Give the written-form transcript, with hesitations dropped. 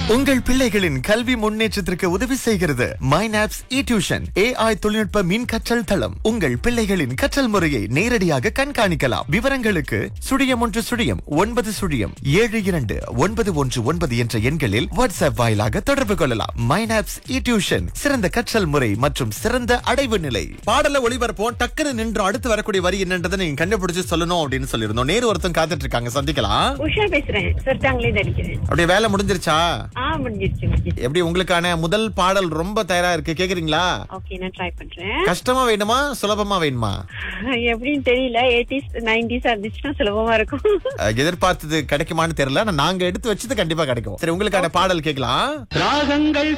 உங்கள் பிள்ளைகளின் கல்வி முன்னேற்றத்திற்கு உதவி செய்கிறது மைனாப்ஸ் டியூஷன் AI தொழில்நுட்ப மின் கற்றல் தளம். உங்கள் பிள்ளைகளின் கற்றல் முறையை நேரடியாக கண்காணிக்கலாம். விவரங்களுக்கு *100*92919 என்ற எண்களில் வாட்ஸ்அப் வாயிலாக தொடர்பு கொள்ளலாம். மைனாப்ஸ் டியூஷன் சிறந்த கற்றல் முறை மற்றும் சிறந்த அடைவு நிலை. பாடல ஒளிபரப்போம், டக்குன்னு நின்று அடுத்து வரக்கூடிய வரி என்னன்றதை நீங்க கண்டுபிடிச்சு சொல்லணும் அப்படின்னு சொல்லிருந்தோம். நேரு ஒருத்தன் காத்துட்டு இருக்காங்க, சந்திக்கலாம். உஷா பேசுறேன், சொர்த்தாங்களே நடிக்கிறேன். அப்படியே வேலை முடிஞ்சிருச்சா? முடிஞ்சிருச்சு. எப்படி உங்களுக்கான முதல் பாடல் ரொம்ப தயாரா இருக்கு, கேக்குறீங்களா? ஓகே, நான் ட்ரை பண்றேன். கஷ்டமா வேணுமா சுலபமா வேணுமா? எப்படின்னு தெரியல. 80s 90s இருந்துச்சுன்னா சுலபமா இருக்கும். எதிர்பார்த்தது கிடைக்குமான்னு தெரியல, நாங்க எடுத்து வச்சது கண்டிப்பா கிடைக்கும். சரி, உங்களுக்கான பாடல் கேட்கலாம். ராகங்கள்